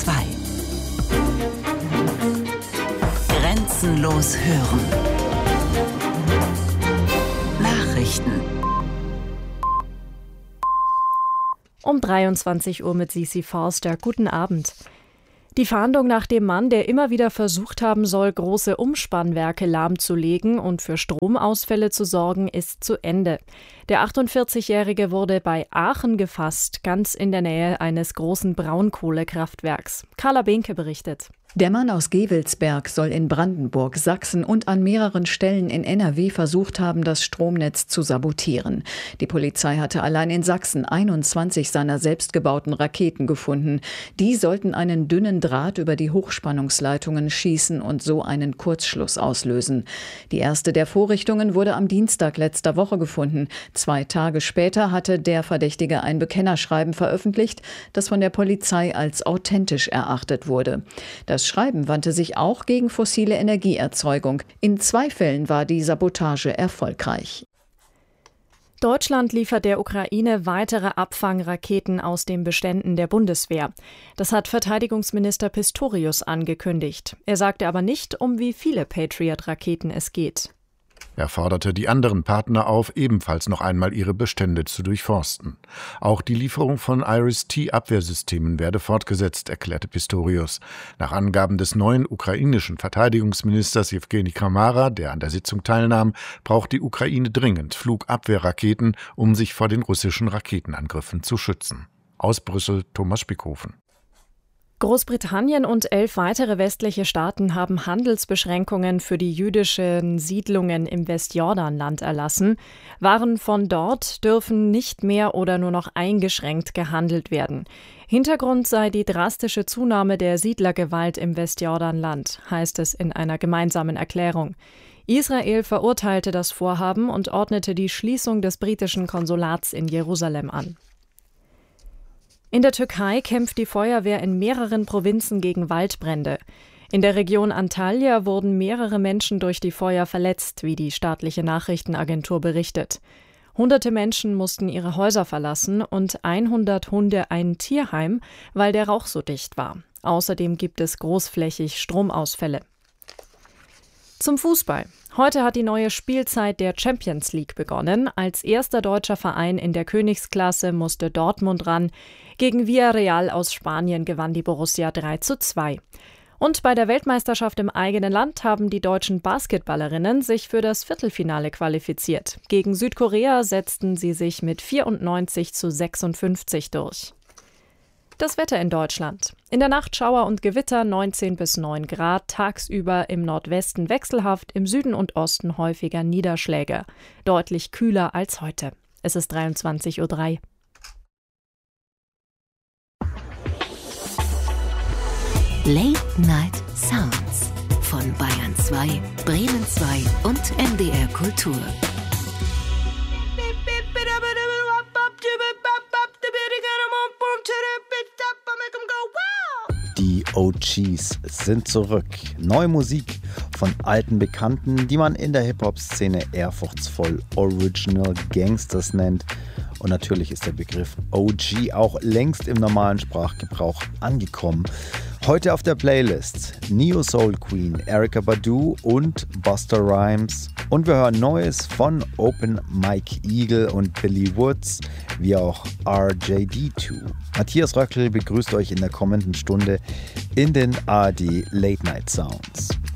2. Grenzenlos hören. Nachrichten. Um 23 Uhr mit Sisi Forster. Guten Abend. Die Fahndung nach dem Mann, der immer wieder versucht haben soll, große Umspannwerke lahmzulegen und für Stromausfälle zu sorgen, ist zu Ende. Der 48-Jährige wurde bei Aachen gefasst, ganz in der Nähe eines großen Braunkohlekraftwerks. Carla Behnke berichtet. Der Mann aus Gevelsberg soll in Brandenburg, Sachsen und an mehreren Stellen in NRW versucht haben, das Stromnetz zu sabotieren. Die Polizei hatte allein in Sachsen 21 seiner selbstgebauten Raketen gefunden. Die sollten einen dünnen Draht über die Hochspannungsleitungen schießen und so einen Kurzschluss auslösen. Die erste der Vorrichtungen wurde am Dienstag letzter Woche gefunden. 2 Tage später hatte der Verdächtige ein Bekennerschreiben veröffentlicht, das von der Polizei als authentisch erachtet wurde. Das Schreiben wandte sich auch gegen fossile Energieerzeugung. In 2 Fällen war die Sabotage erfolgreich. Deutschland liefert der Ukraine weitere Abfangraketen aus den Beständen der Bundeswehr. Das hat Verteidigungsminister Pistorius angekündigt. Er sagte aber nicht, um wie viele Patriot-Raketen es geht. Er forderte die anderen Partner auf, ebenfalls noch einmal ihre Bestände zu durchforsten. Auch die Lieferung von IRIS-T-Abwehrsystemen werde fortgesetzt, erklärte Pistorius. Nach Angaben des neuen ukrainischen Verteidigungsministers Jewgeni Kramara, der an der Sitzung teilnahm, braucht die Ukraine dringend Flugabwehrraketen, um sich vor den russischen Raketenangriffen zu schützen. Aus Brüssel, Thomas Spickhofen. Großbritannien und 11 weitere westliche Staaten haben Handelsbeschränkungen für die jüdischen Siedlungen im Westjordanland erlassen. Waren von dort dürfen nicht mehr oder nur noch eingeschränkt gehandelt werden. Hintergrund sei die drastische Zunahme der Siedlergewalt im Westjordanland, heißt es in einer gemeinsamen Erklärung. Israel verurteilte das Vorhaben und ordnete die Schließung des britischen Konsulats in Jerusalem an. In der Türkei kämpft die Feuerwehr in mehreren Provinzen gegen Waldbrände. In der Region Antalya wurden mehrere Menschen durch die Feuer verletzt, wie die staatliche Nachrichtenagentur berichtet. Hunderte Menschen mussten ihre Häuser verlassen und 100 Hunde ein Tierheim, weil der Rauch so dicht war. Außerdem gibt es großflächig Stromausfälle. Zum Fußball. Heute hat die neue Spielzeit der Champions League begonnen. Als erster deutscher Verein in der Königsklasse musste Dortmund ran. Gegen Villarreal aus Spanien gewann die Borussia 3:2. Und bei der Weltmeisterschaft im eigenen Land haben die deutschen Basketballerinnen sich für das Viertelfinale qualifiziert. Gegen Südkorea setzten sie sich mit 94:56 durch. Das Wetter in Deutschland. In der Nacht Schauer und Gewitter, 19 bis 9 Grad, tagsüber im Nordwesten wechselhaft, im Süden und Osten häufiger Niederschläge. Deutlich kühler als heute. Es ist 23:03 Uhr. Late Night Sounds von Bayern 2, Bremen 2 und NDR Kultur. Die OGs sind zurück. Neue Musik von alten Bekannten, die man in der Hip-Hop-Szene ehrfurchtsvoll Original Gangsters nennt. Und natürlich ist der Begriff OG auch längst im normalen Sprachgebrauch angekommen. Heute auf der Playlist Neo Soul Queen, Erykah Badu und Busta Rhymes. Und wir hören Neues von Open Mike Eagle und Billy Woods, wie auch RJD2. Matthias Röckl begrüßt euch in der kommenden Stunde in den ARD Late Night Sounds.